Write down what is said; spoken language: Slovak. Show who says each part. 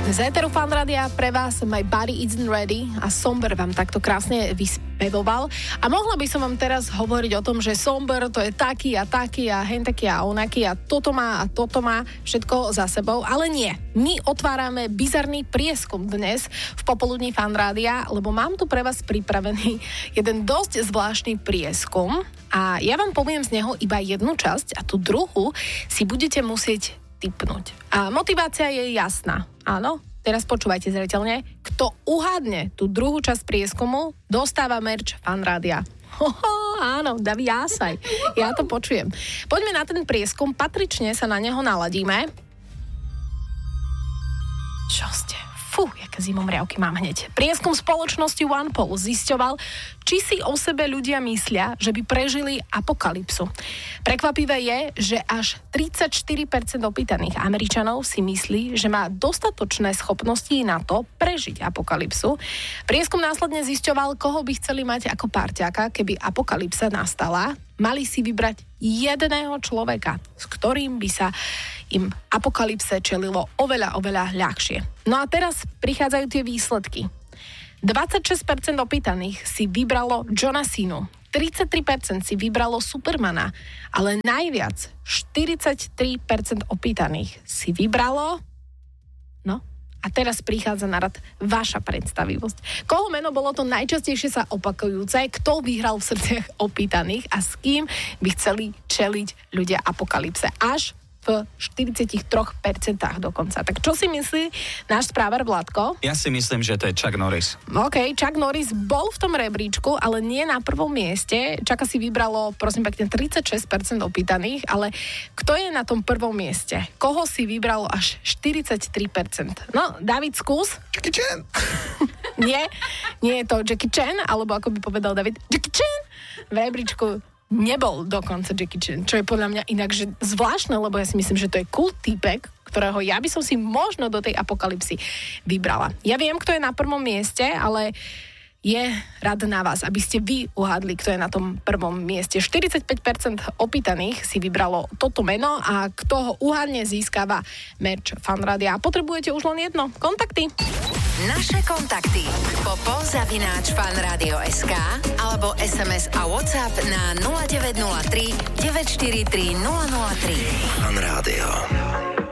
Speaker 1: Z éteru Fan Rádia pre vás My Body Isn't Ready a Somber vám takto krásne vyspevoval. A mohla by som vám teraz hovoriť o tom, že Somber to je taký a hen taký a onaký a toto má všetko za sebou, ale nie. My otvárame bizarný prieskum dnes v popoludní Fan Rádia, lebo mám tu pre vás pripravený jeden dosť zvláštny prieskum a ja vám poviem z neho iba jednu časť a tú druhú si budete musieť tipnúť. A motivácia je jasná. Áno, teraz počúvajte zreteľne. Kto uhádne tú druhú časť prieskumu, dostáva merch Fan Rádia. Áno, Davi, jásaj. Ja to počujem. Poďme na ten prieskum, patrične sa na neho naladíme. Čo ste? Fú, jaké zimomriavky mám hneď. Prieskum spoločnosti OnePoll zisťoval, či si o sebe ľudia myslia, že by prežili apokalypsu. Prekvapivé je, že až 34% opýtaných Američanov si myslí, že má dostatočné schopnosti na to prežiť apokalypsu. Prieskum následne zisťoval, koho by chceli mať ako parťaka, keby apokalypsa nastala. Mali si vybrať jedného človeka, s ktorým by sa im apokalypse čelilo oveľa ľahšie. No a teraz prichádzajú tie výsledky. 26% opýtaných si vybralo Johna Cenu, 33% si vybralo Supermana, ale najviac 43% opýtaných si vybralo... No, a teraz prichádza na rad vaša predstavivosť. Koho meno bolo to najčastejšie sa opakujúce, kto vyhral v srdciach opýtaných a s kým by chceli čeliť ľudia apokalypse? Až v 43% dokonca. Tak čo si myslí náš správar Vládko?
Speaker 2: Ja si myslím, že to je Chuck Norris.
Speaker 1: OK, Chuck Norris bol v tom rebríčku, ale nie na prvom mieste. Chucka si vybralo, prosím pekne, 36% opýtaných, ale kto je na tom prvom mieste? Koho si vybralo až 43%? No, David, skús.
Speaker 2: Jackie Chan.
Speaker 1: Nie je to Jackie Chan, alebo ako by povedal David, Jackie Chan. V rebríčku nebol dokonca Jackie Chan, čo je podľa mňa inak že zvláštne, lebo ja si myslím, že to je cool týpek, ktorého ja by som si možno do tej apokalypsy vybrala. Ja viem, kto je na prvom mieste, ale je rad na vás, aby ste vy uhádli, kto je na tom prvom mieste. 45% opýtaných si vybralo toto meno a kto ho uhádne, získava merch Fan Rádia. A potrebujete už len jedno. Kontakty.
Speaker 3: Naše kontakty popo@fanradio.sk alebo SMS a WhatsApp na 0903 943 003.
Speaker 4: Fan Rádio.